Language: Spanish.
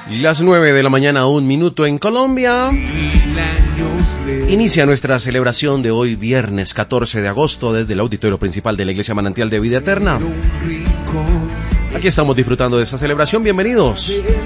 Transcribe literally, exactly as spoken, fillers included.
Las nueve de la mañana, un minuto en Colombia. Inicia nuestra celebración de hoy, viernes catorce de agosto, desde el auditorio principal de la Iglesia Manantial de Vida Eterna. Aquí estamos disfrutando de esta celebración. Bienvenidos.